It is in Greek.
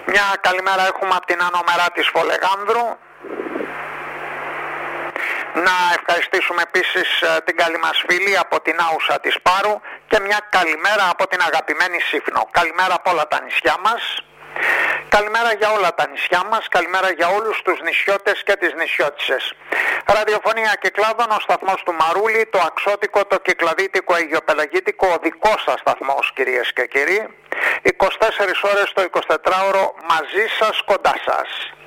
Μια καλημέρα έχουμε από την Άνω Μερά της Φολεγάνδρου. Να ευχαριστήσουμε επίσης την καλή μας φίλη από την Άουσα της Πάρου και μια καλημέρα από την αγαπημένη Σύφνο. Καλημέρα από όλα τα νησιά μας. Καλημέρα για όλα τα νησιά μας, καλημέρα για όλους τους νησιώτες και τις νησιώτισσες. Ραδιοφωνία Κυκλάδων, ο σταθμός του Μαρούλη, το αξότικο, το κυκλαδίτικο, αιγιοπελαγίτικο, ο δικός σας σταθμός κυρίες και κύριοι. 24 ώρες το 24ωρο μαζί σας, κοντά σας.